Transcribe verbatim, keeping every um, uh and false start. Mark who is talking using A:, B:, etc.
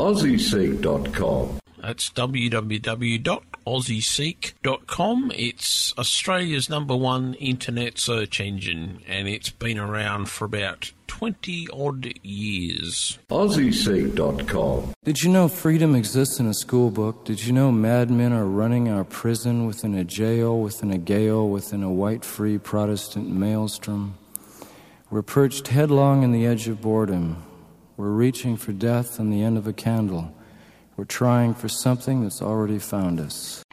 A: aussie seek dot com.
B: That's w w w dot aussie seek dot com. It's Australia's number one internet search engine, and it's been around for about twenty-odd years.
A: aussie seek dot com.
C: Did you know freedom exists in a school book? Did you know madmen are running our prison within a jail, within a gale, within a white-free Protestant maelstrom? We're perched headlong in the edge of boredom. We're reaching for death on the end of a candle. We're trying for something that's already found us.